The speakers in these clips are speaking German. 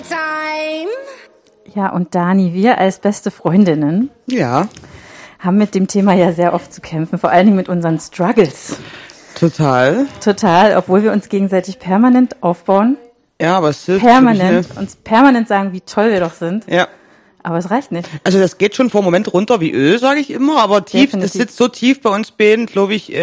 Storytime! Ja, und Dani, wir als beste Freundinnen haben mit dem Thema ja sehr oft zu kämpfen, vor allen Dingen mit unseren Struggles. Total, obwohl wir uns gegenseitig permanent aufbauen. Ja, aber es hilft uns permanent sagen, wie toll wir doch sind. Ja. Aber es reicht nicht. Also das geht schon vor einem Moment runter wie Öl, sage ich immer, aber tief, das sitzt so tief bei uns beiden, glaube ich,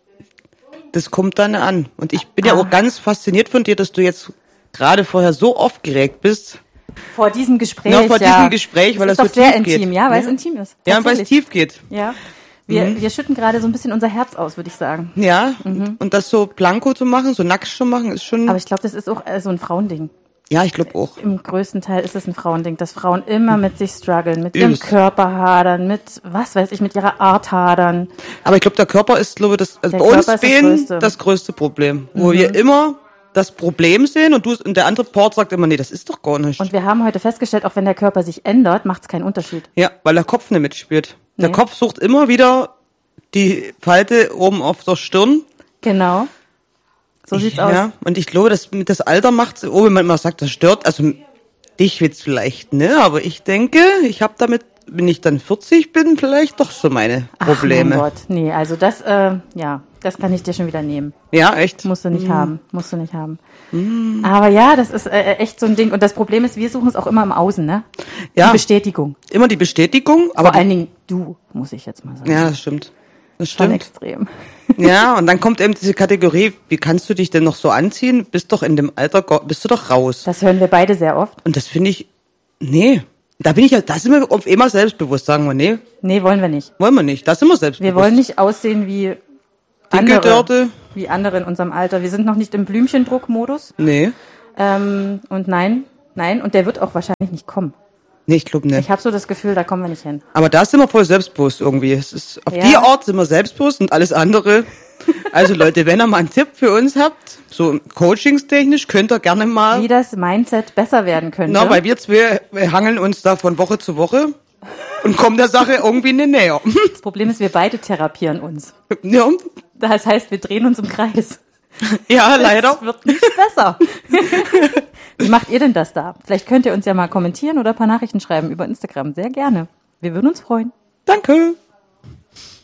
das kommt dann an. Und ich bin ja auch ganz fasziniert von dir, dass du jetzt gerade vorher so aufgeregt bist. Vor diesem Gespräch, diesem Gespräch, weil das so tief geht. Das ist doch sehr intim, ja, weil es intim ist. Ja, und weil es tief geht. Ja. Wir schütten gerade so ein bisschen unser Herz aus, würde ich sagen. Ja, und das so blanko zu machen, so nackt zu machen, ist schon... Aber ich glaube, das ist auch so ein Frauending. Ja, ich glaube auch. Im größten Teil ist es ein Frauending, dass Frauen immer mit sich strugglen, mit ihrem Körper hadern, mit, was weiß ich, mit ihrer Art hadern. Aber ich glaube, der Körper ist, glaube ich, bei uns das größte Problem. Wo wir immer das Problem sehen und der andere Part sagt immer, nee, das ist doch gar nicht. Und wir haben heute festgestellt, auch wenn der Körper sich ändert, macht es keinen Unterschied. Ja, weil der Kopf nicht mitspielt. Nee. Der Kopf sucht immer wieder die Falte oben auf der Stirn. Genau. So sieht's aus. Ja, und ich glaube, das Alter macht, wenn man immer sagt, das stört, also dich jetzt vielleicht, ne, aber ich denke, ich habe damit, wenn ich dann 40 bin, vielleicht doch so meine Probleme. Ach mein Gott, nee, also das kann ich dir schon wieder nehmen. Ja, echt? Musst du nicht haben. Aber ja, das ist echt so ein Ding. Und das Problem ist, wir suchen es auch immer im Außen, ne? Ja. Die Bestätigung. Immer die Bestätigung. Aber vor allen Dingen du, muss ich jetzt mal sagen. Ja, das stimmt. Das stimmt. Schon extrem. Ja, und dann kommt eben diese Kategorie, wie kannst du dich denn noch so anziehen? Bist doch in dem Alter, bist du doch raus. Das hören wir beide sehr oft. Und das finde ich, nee. Da sind wir auf einmal selbstbewusst, sagen wir, nee. Nee, wollen wir nicht. Wollen wir nicht, da sind wir selbstbewusst. Wir wollen nicht aussehen wie andere in unserem Alter. Wir sind noch nicht im Blümchendruck-Modus. Nee. Und nein, und der wird auch wahrscheinlich nicht kommen. Nee, ich glaube nicht. Ich habe so das Gefühl, da kommen wir nicht hin. Aber da sind wir voll selbstbewusst irgendwie. Es ist, auf die Art sind wir selbstbewusst und alles andere. Also Leute, wenn ihr mal einen Tipp für uns habt, so coachingstechnisch, könnt ihr gerne mal... Wie das Mindset besser werden könnte. Na, weil wir hangeln uns da von Woche zu Woche und kommen der Sache irgendwie nicht näher. Das Problem ist, wir beide therapieren uns. Ja. Das heißt, wir drehen uns im Kreis. Ja, leider. Das wird nicht besser. Wie macht ihr denn das da? Vielleicht könnt ihr uns ja mal kommentieren oder ein paar Nachrichten schreiben über Instagram. Sehr gerne. Wir würden uns freuen. Danke.